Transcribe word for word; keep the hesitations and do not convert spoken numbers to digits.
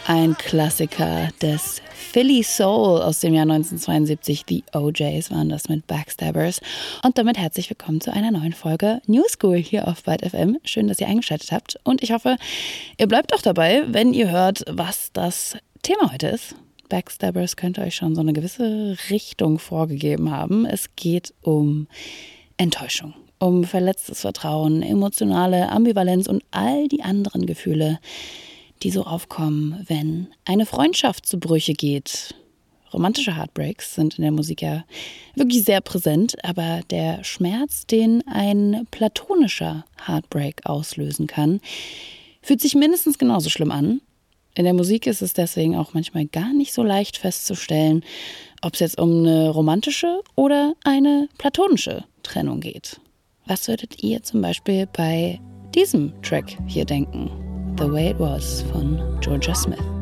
Ein Klassiker des Philly Soul aus dem Jahr neunzehnhundertzweiundsiebzig. The O Js waren das mit Backstabbers. Und damit herzlich willkommen zu einer neuen Folge New School hier auf Byte F M. Schön, dass ihr eingeschaltet habt. Und ich hoffe, ihr bleibt auch dabei, wenn ihr hört, was das Thema heute ist. Backstabbers könnte euch schon so eine gewisse Richtung vorgegeben haben. Es geht um Enttäuschung, um verletztes Vertrauen, emotionale Ambivalenz und all die anderen Gefühle, die so aufkommen, wenn eine Freundschaft zu Brüche geht. Romantische Heartbreaks sind in der Musik ja wirklich sehr präsent, aber der Schmerz, den ein platonischer Heartbreak auslösen kann, fühlt sich mindestens genauso schlimm an. In der Musik ist es deswegen auch manchmal gar nicht so leicht festzustellen, ob es jetzt um eine romantische oder eine platonische Trennung geht. Was würdet ihr zum Beispiel bei diesem Track hier denken? The Way It Was von Georgia Smith.